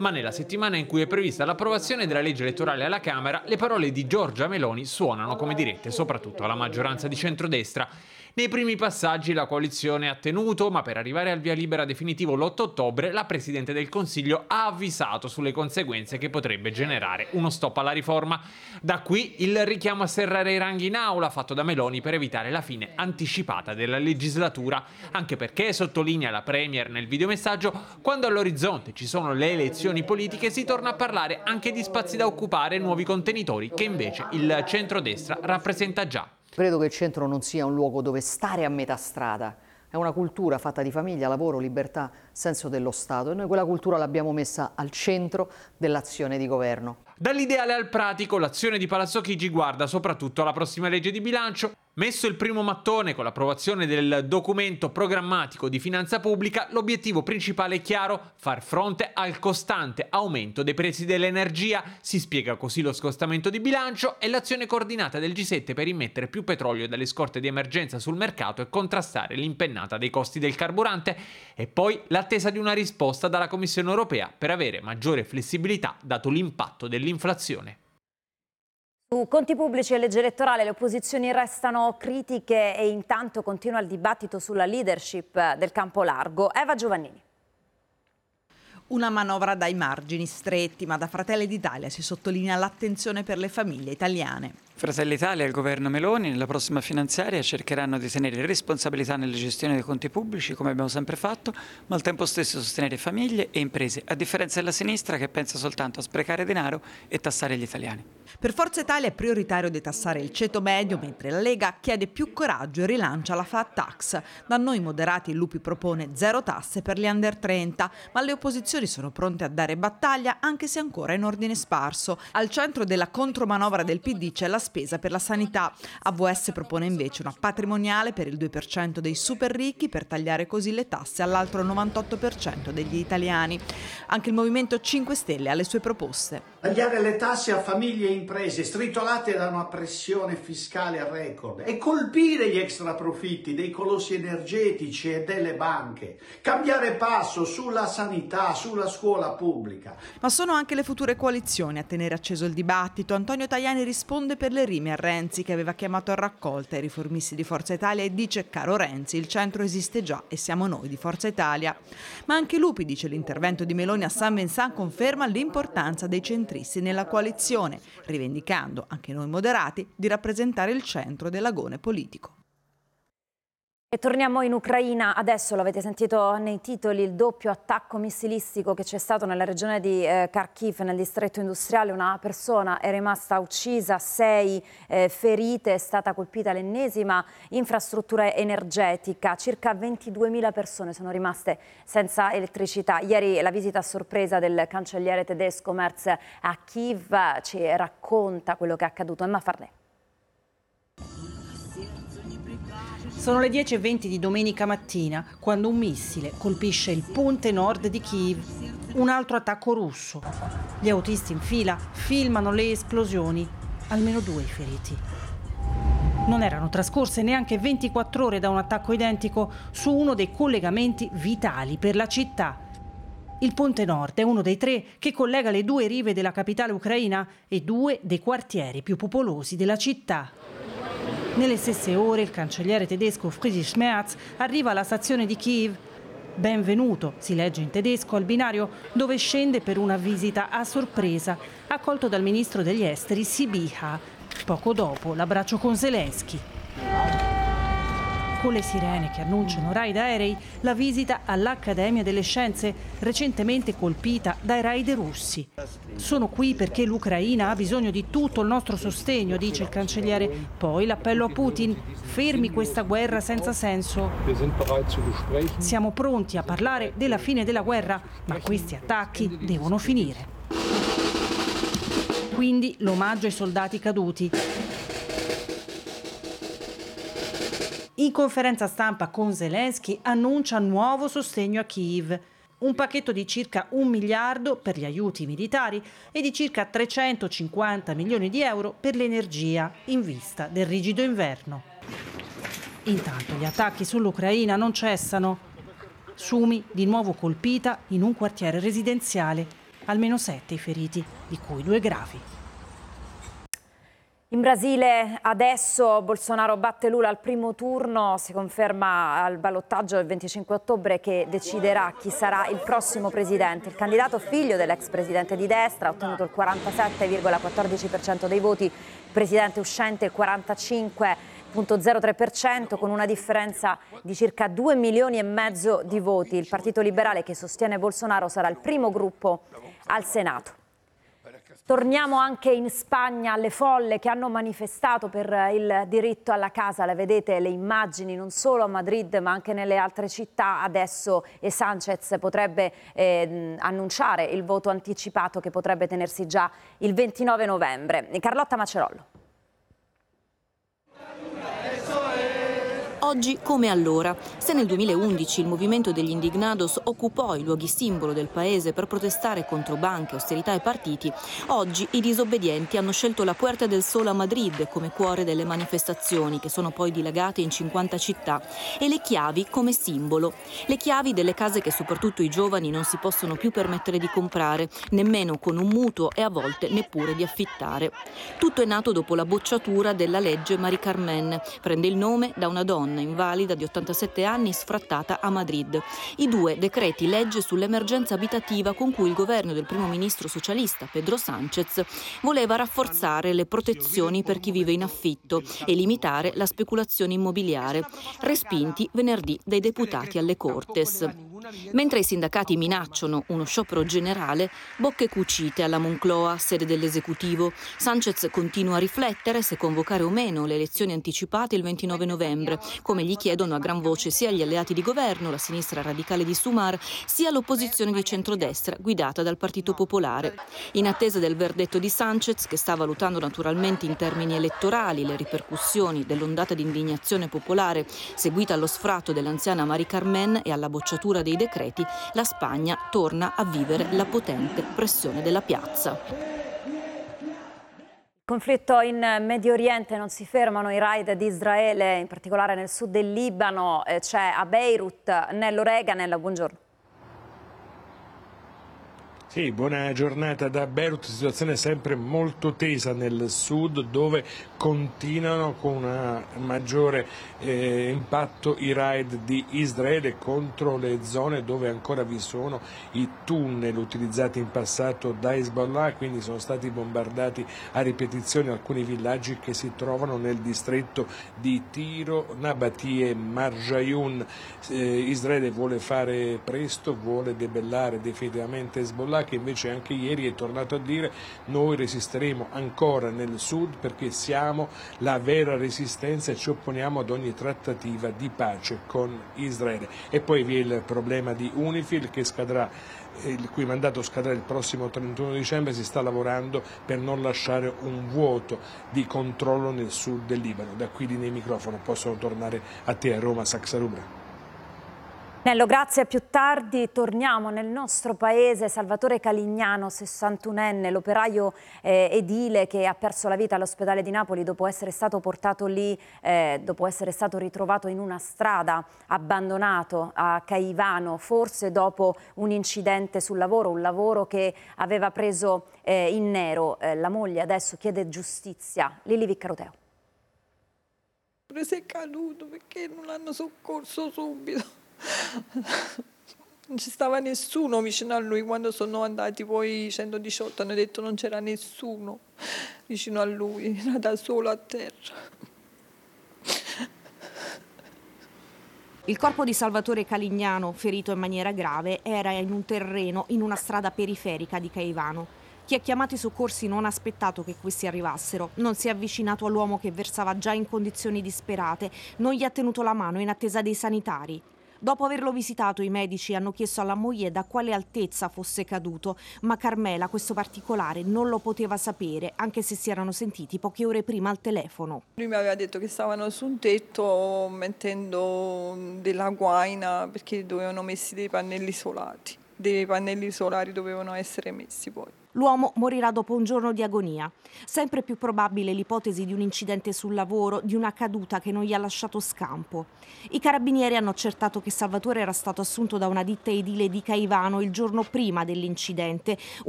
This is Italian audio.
ma nella settimana in cui è prevista l'approvazione della legge elettorale alla Camera, le parole di Giorgia Meloni suonano come dirette soprattutto alla maggioranza di centrodestra. Nei primi passaggi la coalizione ha tenuto, ma per arrivare al via libera definitivo l'8 ottobre, la Presidente del Consiglio ha avvisato sulle conseguenze che potrebbe generare uno stop alla riforma. Da qui il richiamo a serrare i ranghi in aula fatto da Meloni per evitare la fine anticipata della legislatura, anche perché, sottolinea la Premier nel videomessaggio, quando all'orizzonte ci sono le elezioni politiche si torna a parlare anche di spazi da occupare e nuovi contenitori che invece il centrodestra rappresenta già. Credo che il centro non sia un luogo dove stare a metà strada, è una cultura fatta di famiglia, lavoro, libertà, senso dello Stato e noi quella cultura l'abbiamo messa al centro dell'azione di governo. Dall'ideale al pratico, l'azione di Palazzo Chigi guarda soprattutto alla prossima legge di bilancio. Messo il primo mattone con l'approvazione del documento programmatico di finanza pubblica, l'obiettivo principale è chiaro: far fronte al costante aumento dei prezzi dell'energia. Si spiega così lo scostamento di bilancio e l'azione coordinata del G7 per immettere più petrolio dalle scorte di emergenza sul mercato e contrastare l'impennata dei costi del carburante. E poi l'attesa di una risposta dalla Commissione europea per avere maggiore flessibilità dato l'impatto dell'inflazione. Su conti pubblici e legge elettorale le opposizioni restano critiche e intanto continua il dibattito sulla leadership del campo largo. Eva Giovannini. Una manovra dai margini stretti, ma da Fratelli d'Italia si sottolinea l'attenzione per le famiglie italiane. Fratelli d'Italia e il governo Meloni nella prossima finanziaria cercheranno di tenere responsabilità nella gestione dei conti pubblici, come abbiamo sempre fatto, ma al tempo stesso sostenere famiglie e imprese, a differenza della sinistra che pensa soltanto a sprecare denaro e tassare gli italiani. Per Forza Italia è prioritario detassare il ceto medio, mentre la Lega chiede più coraggio e rilancia la flat tax. Da noi moderati il Lupi propone zero tasse per gli under 30, ma le opposizioni sono pronte a dare battaglia anche se ancora in ordine sparso. Al centro della contromanovra del PD c'è la spesa per la sanità. AVS propone invece una patrimoniale per il 2% dei super ricchi per tagliare così le tasse all'altro 98% degli italiani. Anche il Movimento 5 Stelle ha le sue proposte. Tagliare le tasse a famiglie e imprese stritolate da una pressione fiscale a record e colpire gli extraprofitti dei colossi energetici e delle banche. Cambiare passo sulla sanità, sulla scuola pubblica. Ma sono anche le future coalizioni a tenere acceso il dibattito. Antonio Tajani risponde per le rime a Renzi, che aveva chiamato a raccolta i riformisti di Forza Italia e dice: caro Renzi, il centro esiste già e siamo noi di Forza Italia. Ma anche Lupi dice: l'intervento di Meloni a San Vincent conferma l'importanza dei centristi nella coalizione, rivendicando, anche noi moderati, di rappresentare il centro dell'agone politico. E torniamo in Ucraina, adesso l'avete sentito nei titoli, il doppio attacco missilistico che c'è stato nella regione di Kharkiv, nel distretto industriale. Una persona è rimasta uccisa, 6 ferite, è stata colpita l'ennesima infrastruttura energetica, circa 22.000 persone sono rimaste senza elettricità. Ieri la visita a sorpresa del cancelliere tedesco Merz a Kiev ci racconta quello che è accaduto. Emma Farnè. Sono le 10:20 di domenica mattina quando un missile colpisce il ponte nord di Kiev. Un altro attacco russo. Gli autisti in fila filmano le esplosioni. Almeno 2 i feriti. Non erano trascorse neanche 24 ore da un attacco identico su uno dei collegamenti vitali per la città. Il ponte nord è uno dei 3 che collega le 2 rive della capitale ucraina e 2 dei quartieri più popolosi della città. Nelle stesse ore il cancelliere tedesco Friedrich Merz arriva alla stazione di Kiev. Benvenuto, si legge in tedesco, al binario dove scende per una visita a sorpresa, accolto dal ministro degli esteri Sybiha. Poco dopo l'abbraccio con Zelensky. Con le sirene che annunciano raid aerei, la visita all'Accademia delle Scienze, recentemente colpita dai raid russi. Sono qui perché l'Ucraina ha bisogno di tutto il nostro sostegno, dice il cancelliere. Poi l'appello a Putin: fermi questa guerra senza senso. Siamo pronti a parlare della fine della guerra, ma questi attacchi devono finire. Quindi l'omaggio ai soldati caduti. In conferenza stampa con Zelensky annuncia nuovo sostegno a Kiev. Un pacchetto di circa 1 miliardo per gli aiuti militari e di circa 350 milioni di euro per l'energia in vista del rigido inverno. Intanto gli attacchi sull'Ucraina non cessano. Sumi di nuovo colpita in un quartiere residenziale. Almeno 7 i feriti, di cui 2 gravi. In Brasile adesso Bolsonaro batte Lula al primo turno, si conferma al ballottaggio del 25 ottobre che deciderà chi sarà il prossimo presidente. Il candidato figlio dell'ex presidente di destra ha ottenuto il 47,14% dei voti, il presidente uscente il 45,03%, con una differenza di circa 2,5 milioni di voti. Il Partito Liberale, che sostiene Bolsonaro, sarà il primo gruppo al Senato. Torniamo anche in Spagna alle folle che hanno manifestato per il diritto alla casa. Le vedete le immagini non solo a Madrid ma anche nelle altre città. Adesso Sánchez potrebbe annunciare il voto anticipato che potrebbe tenersi già il 29 novembre. Carlotta Macerollo. Oggi come allora. Se nel 2011 il movimento degli Indignados occupò i luoghi simbolo del paese per protestare contro banche, austerità e partiti, oggi i disobbedienti hanno scelto la Puerta del Sol a Madrid come cuore delle manifestazioni, che sono poi dilagate in 50 città, e le chiavi come simbolo. Le chiavi delle case che soprattutto i giovani non si possono più permettere di comprare, nemmeno con un mutuo e a volte neppure di affittare. Tutto è nato dopo la bocciatura della legge Mari Carmen. Prende il nome da una donna invalida di 87 anni sfrattata a Madrid. I 2 decreti legge sull'emergenza abitativa con cui il governo del primo ministro socialista Pedro Sánchez voleva rafforzare le protezioni per chi vive in affitto e limitare la speculazione immobiliare, respinti venerdì dai deputati alle Cortes. Mentre i sindacati minacciano uno sciopero generale, bocche cucite alla Moncloa, sede dell'esecutivo. Sánchez continua a riflettere se convocare o meno le elezioni anticipate il 29 novembre, come gli chiedono a gran voce sia gli alleati di governo, la sinistra radicale di Sumar, sia l'opposizione di centrodestra guidata dal Partito Popolare. In attesa del verdetto di Sánchez, che sta valutando naturalmente in termini elettorali le ripercussioni dell'ondata di indignazione popolare seguita allo sfratto dell'anziana Mari Carmen e alla bocciatura dei decreti, la Spagna torna a vivere la potente pressione della piazza. Il conflitto in Medio Oriente, non si fermano i raid di Israele, in particolare nel sud del Libano, c'è a Beirut Nello Reganel, buongiorno. Sì, buona giornata da Beirut, situazione sempre molto tesa nel sud dove continuano con un maggiore impatto i raid di Israele contro le zone dove ancora vi sono i tunnel utilizzati in passato da Hezbollah, quindi sono stati bombardati a ripetizione alcuni villaggi che si trovano nel distretto di Tiro, Nabati e Marjayun. Israele vuole fare presto, vuole debellare definitivamente Hezbollah, che invece anche ieri è tornato a dire noi resisteremo ancora nel sud perché siamo la vera resistenza e ci opponiamo ad ogni trattativa di pace con Israele. E poi vi è il problema di UNIFIL che scadrà, il cui mandato scadrà il prossimo 31 dicembre, si sta lavorando per non lasciare un vuoto di controllo nel sud del Libano. Da qui linea microfono possono tornare a te a Roma, Saxa-Rubra. Nello, grazie, a più tardi. Torniamo nel nostro paese. Salvatore Calignano, 61enne, l'operaio edile che ha perso la vita all'ospedale di Napoli dopo essere stato portato lì, dopo essere stato ritrovato in una strada, abbandonato a Caivano, forse dopo un incidente sul lavoro, un lavoro che aveva preso in nero. La moglie adesso chiede giustizia. Lili Viccaroteo. Si è caduto perché non l'hanno soccorso subito. Non ci stava nessuno vicino a lui. Quando sono andati poi 118 hanno detto non c'era nessuno vicino a lui, era da solo a terra. Il corpo di Salvatore Calignano, ferito in maniera grave, era in un terreno in una strada periferica di Caivano. Chi ha chiamato i soccorsi non ha aspettato che questi arrivassero, non si è avvicinato all'uomo che versava già in condizioni disperate, non gli ha tenuto la mano in attesa dei sanitari. Dopo averlo visitato, i medici hanno chiesto alla moglie da quale altezza fosse caduto, ma Carmela questo particolare non lo poteva sapere, anche se si erano sentiti poche ore prima al telefono. Lui mi aveva detto che stavano su un tetto mettendo della guaina perché dovevano messi dei pannelli isolati. Dei pannelli solari dovevano essere messi poi. L'uomo morirà dopo un giorno di agonia. Sempre più probabile l'ipotesi di un incidente sul lavoro, di una caduta che non gli ha lasciato scampo. I carabinieri hanno accertato che Salvatore era stato assunto da una ditta edile di Caivano il giorno prima dell'incidente,